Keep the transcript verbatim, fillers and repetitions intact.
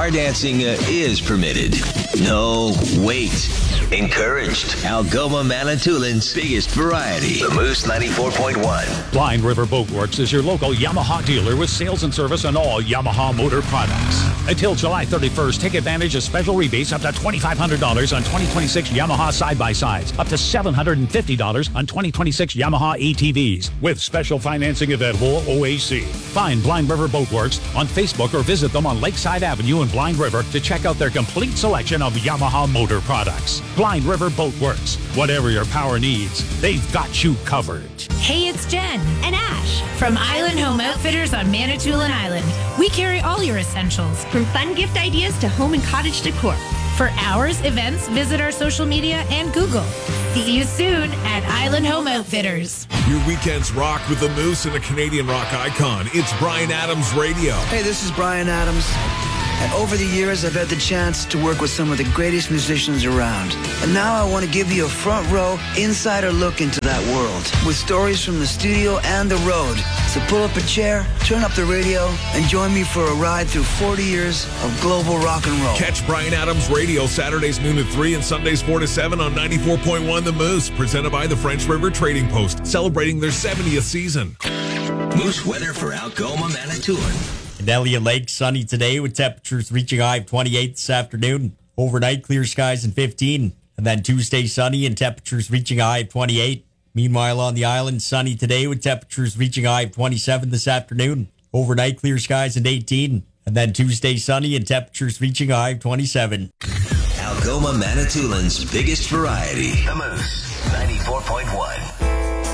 bar dancing uh, is permitted. No, wait. Encouraged. Algoma Manitoulин's biggest variety. The Moose ninety-four point one. Blind River Boat Works is your local Yamaha dealer with sales and service on all Yamaha motor products. Until July thirty-first, take advantage of special rebates up to twenty-five hundred dollars on twenty twenty-six Yamaha side-by-sides, up to seven hundred fifty dollars on twenty twenty-six Yamaha A T Vs, with special financing available at O A C. Find Blind River Boat Works on Facebook or visit them on Lakeside Avenue in Blind River to check out their complete selection of Yamaha motor products. Blind River Boat Works. Whatever your power needs, they've got you covered. Hey, it's Jen and Ash from Island Home Outfitters on Manitoulin Island. We carry all your essentials, from fun gift ideas to home and cottage decor. For hours, events, visit our social media and Google. See you soon at Island Home Outfitters. Your weekends rock with the Moose and a Canadian rock icon. It's Bryan Adams Radio. Hey, this is Bryan Adams. And over the years, I've had the chance to work with some of the greatest musicians around. And now I want to give you a front row, insider look into that world with stories from the studio and the road. So pull up a chair, turn up the radio, and join me for a ride through forty years of global rock and roll. Catch Bryan Adams Radio Saturdays noon to three and Sundays four to seven on ninety-four point one The Moose, presented by the French River Trading Post, celebrating their seventieth season. Moose weather for Algoma, Manitoulin. In Elliott Lake, sunny today with temperatures reaching a high of twenty-eight this afternoon. Overnight, clear skies and fifteen. And then Tuesday, sunny and temperatures reaching a high of twenty-eight. Meanwhile, on the island, sunny today with temperatures reaching a high of twenty-seven this afternoon. Overnight, clear skies and eighteen. And then Tuesday, sunny and temperatures reaching a high of twenty-seven. Algoma Manitoulin's biggest variety. The Moose ninety-four point one.